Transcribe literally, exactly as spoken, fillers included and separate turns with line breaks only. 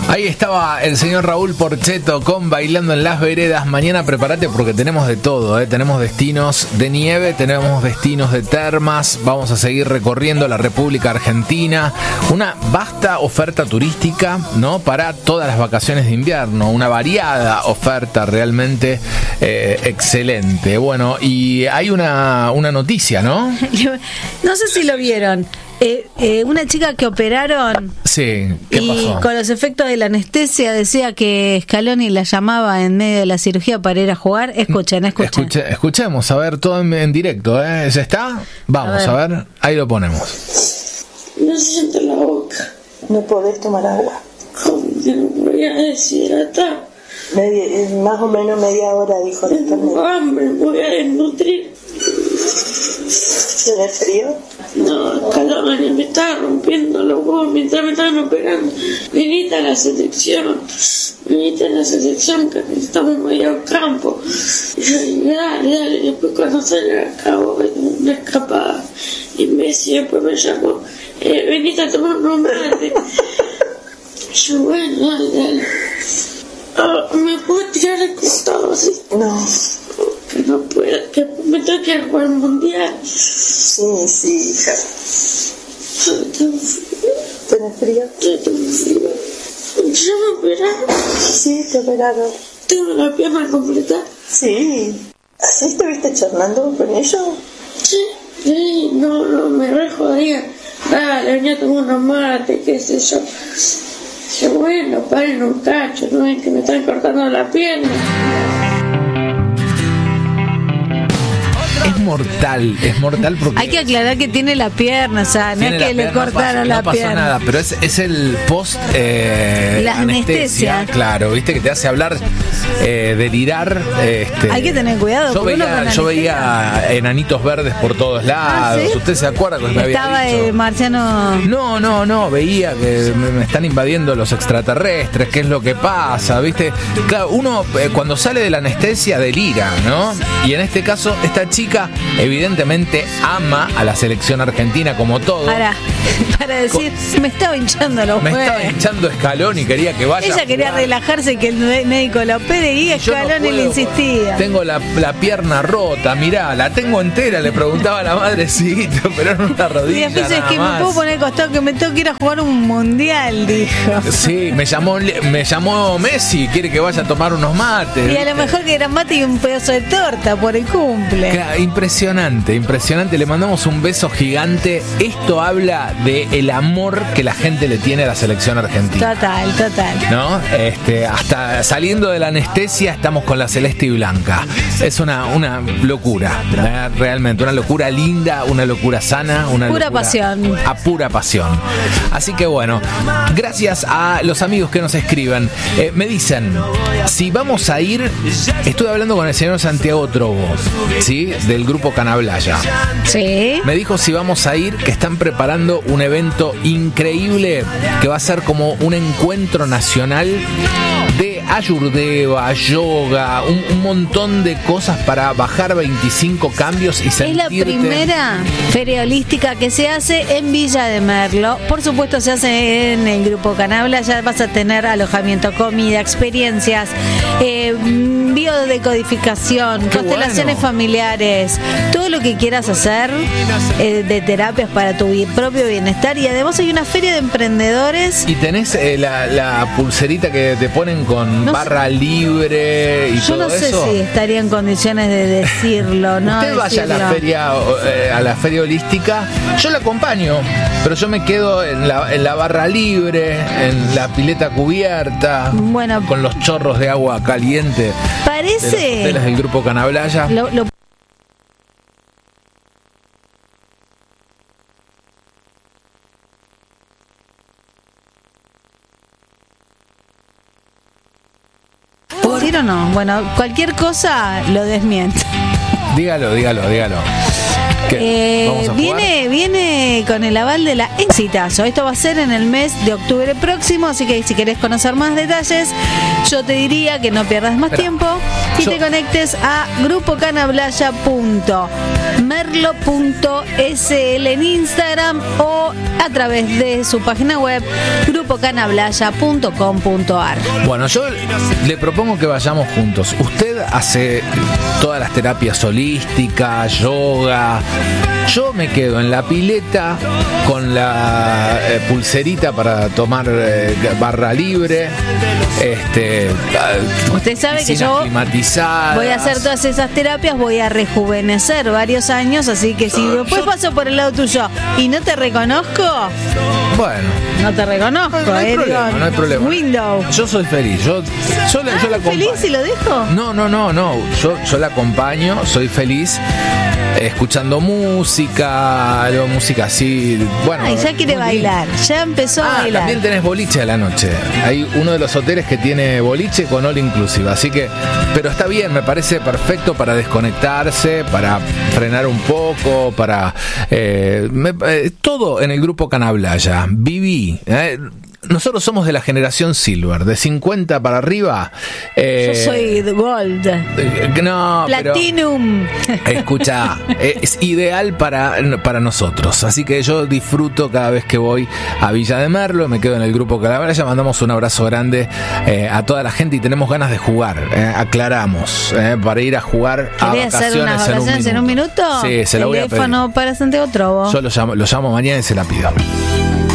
Ahí estaba el señor Raúl Porchetto con Bailando en las Veredas. Mañana prepárate porque tenemos de todo, ¿eh? Tenemos destinos de nieve, tenemos destinos de termas. Vamos a seguir recorriendo la República Argentina. Una vasta oferta turística, ¿no? Para todas las vacaciones de invierno. Una variada oferta realmente eh, excelente. Bueno, y hay una, una noticia, ¿no?
No sé si lo vieron. Eh, eh, una chica que operaron.
Sí, ¿qué
y
pasó?
Con los efectos de la anestesia decía que Scaloni la llamaba en medio de la cirugía para ir a jugar. Escuchen, escuchen.
Escuche, escuchemos, a ver, todo en, en directo, ¿eh? ¿Ya está? Vamos, a ver. a ver, ahí lo ponemos.
No siento la boca.
No podés tomar agua.
¿Cómo que no voy a deshidratar?
Media, más o menos media hora, dijo la
Tengo
enfermera.
hambre, me voy a desnutrir.
¿Tenés frío?
No, Scaloni me estaba rompiendo los huevos mientras me estaban operando. Viniste a la selección, viniste a la selección que estamos medio campo. Y yo dije, dale, dale, y después cuando salga acá voy a una escapada. Y Messi después me llamó, eh, veniste a tomar un mate. Y yo, bueno, dale, dale. Oh, ¿me puedo tirar al costado así?
No.
Que no puedo, que me tengo que ir a jugar al mundial.
Sí, sí, hija.
Ay, tengo frío.
¿Tenés frío?
Sí, tengo frío. ¿Ya me operaron?
Sí, te operaron.
¿Tengo la pierna completa?
Sí. ¿Así estuviste charlando con ellos?
Sí, sí, no, no, me re jodía. Dale, venía a tomar unos mates, qué sé yo. Dije, bueno, paren un cacho, no ven que me están cortando la pierna.
Es mortal, es mortal porque...
Hay que aclarar que tiene la pierna, o sea, no es que le cortaron la
pierna. No pasó
pierna.
nada, pero es, es el post eh,
La anestesia.
Claro, viste que te hace hablar, eh, delirar. Este,
Hay que tener cuidado.
Yo
porque uno
veía,
con
yo
anestesia-
veía enanitos verdes por todos lados.
¿Ah, sí?
¿Usted se acuerda que me había
Estaba
dicho?
eh, Marciano.
No, no, no, veía que me, me están invadiendo los extraterrestres, qué es lo que pasa, ¿viste? Claro, uno eh, cuando sale de la anestesia delira, ¿no? Y en este caso, esta chica evidentemente ama a la selección argentina como todo.
Para, para decir, me estaba hinchando los
Me
huevos.
estaba hinchando Scaloni y quería que vaya.
Ella
a
quería
jugar.
relajarse y que el médico la opere y
Yo no
Scaloni le
puedo,
insistía.
Tengo la, la pierna rota, mirá, la tengo entera, le preguntaba a la madrecita, pero en una
Y
rodilla
después es
nada
que
más.
me puedo poner al costado que me tengo que ir a jugar un mundial, dijo.
Sí, me llamó, me llamó Messi, quiere que vaya a tomar unos mates.
Y a lo
¿viste?
mejor que era mate y un pedazo de torta por el cumple.
Claro, impresionante, impresionante. Le mandamos un beso gigante. Esto habla de el amor que la gente le tiene a la selección argentina.
Total, total.
¿No? Este, hasta saliendo de la anestesia estamos con la celeste y blanca. Es una, una locura, ¿eh? Realmente, una locura linda, una locura sana, una
Pura
locura
pasión.
a pura pasión. Así que bueno, gracias a los amigos que nos escriben. Eh, me dicen, si vamos a ir, estuve hablando con el señor Santiago Trobo, ¿sí? Del grupo Canablaya.
Sí.
Me dijo si vamos a ir, que están preparando un evento increíble que va a ser como un encuentro nacional de ayurveda, yoga, un, un montón de cosas para bajar veinticinco cambios y
Es
sentirte...
la primera feria holística que se hace en Villa de Merlo. Por supuesto se hace en el Grupo Canabla. Ya vas a tener alojamiento, comida, experiencias, eh, biodecodificación,
Qué
constelaciones
bueno.
familiares, todo lo que quieras hacer eh, de terapias para tu bi- propio bienestar. Y además hay una feria de emprendedores.
Y tenés eh, la, la pulserita que te ponen con
No
barra libre y
Yo
todo
no sé
eso.
si estaría en condiciones de decirlo, ¿no?
Usted vaya a la
Decirlo.
feria eh, a la feria holística, yo la acompaño, pero yo me quedo en la, en la barra libre, en la pileta cubierta,
Bueno.
con los chorros de agua caliente de los
Parece.
hoteles del grupo Canablaya.
Lo, lo ¿Puedo decir o no? Bueno, cualquier cosa lo desmiento.
Dígalo, dígalo, dígalo. ¿Qué?
Eh,
¿Vamos a jugar?
viene, viene con el aval de la Exitazo. Esto va a ser en el mes de octubre próximo, así que si querés conocer más detalles, yo te diría que no pierdas más
Espera.
tiempo. y
Yo-
te conectes a grupo canablaya punto merlo punto s l en Instagram o a través de su página web grupo canablaya punto com punto a r.
Bueno, yo le propongo que vayamos juntos. Usted hace todas las terapias holísticas, yoga. Yo me quedo en la pileta con la eh, pulserita para tomar eh, barra libre. Este,
Usted sabe que
piscinas
yo
climatizadas.
voy a hacer todas esas terapias, voy a rejuvenecer varios años, así que si después paso por el lado tuyo y no te reconozco,
Bueno,
no te reconozco,
no hay
eh,
problema,
digo,
no hay problema.
Window.
Yo soy feliz. Yo, yo, la, yo la
Ah, ¿feliz
acompaño.
si lo dejo?
No, no, no, no. Yo, yo la acompaño, soy feliz eh, escuchando música, algo música así. Bueno,
Ay, ya quiere
muy
bailar, ya empezó a
Ah,
bailar.
también tenés boliche a la noche. Hay uno de los hoteles que tiene boliche con all inclusive, así que, pero está bien, me parece perfecto para desconectarse, para frenar un poco, para eh, me- eh, todo en el grupo Canablaya. Viví. eh, Nosotros somos de la generación Silver, de cincuenta para arriba. eh,
Yo soy Gold,
eh, no, pero-
Platinum.
Escucha, es ideal para, para nosotros. Así que yo disfruto cada vez que voy a Villa de Merlo, me quedo en el grupo Calabraya. Mandamos un abrazo grande eh, a toda la gente y tenemos ganas de jugar. eh, aclaramos, eh, para ir a jugar a
¿Querés
vacaciones,
hacer unas vacaciones en un minuto?
Sí, se lo voy a pedir.
Teléfono para Santiago Trobo.
Yo lo llamo, lo llamo mañana y se la pido.